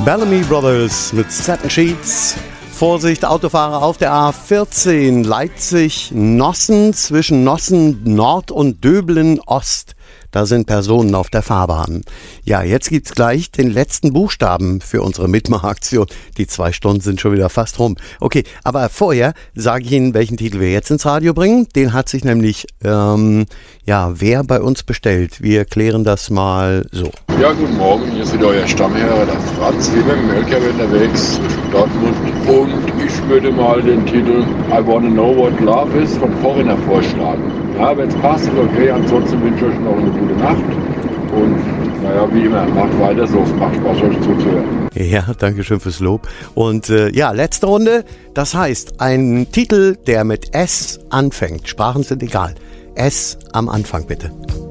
Bellamy Brothers mit Satin Sheets. Vorsicht, Autofahrer auf der A14 Leipzig-Nossen zwischen Nossen Nord und Döbeln Ost. Da sind Personen auf der Fahrbahn. Ja, jetzt gibt's gleich den letzten Buchstaben für unsere Mitmachaktion. Die 2 Stunden sind schon wieder fast rum. Okay, aber vorher sage ich Ihnen, welchen Titel wir jetzt ins Radio bringen. Den hat sich nämlich, wer bei uns bestellt. Wir klären das mal so. Ja, guten Morgen, hier sind euer Stammherr, der Franz, wie mit dem LKW unterwegs zwischen Dortmund. Und ich würde mal den Titel I Wanna Know What Love Is von Foreigner vorschlagen. Ja, wenn es passt, okay, ansonsten wünsche ich euch noch eine gute Nacht. Und naja, wie immer, macht weiter so, macht Spaß, euch zuzuhören. Ja, danke schön fürs Lob. Und letzte Runde, das heißt, ein Titel, der mit S anfängt. Sprachen sind egal. S am Anfang bitte.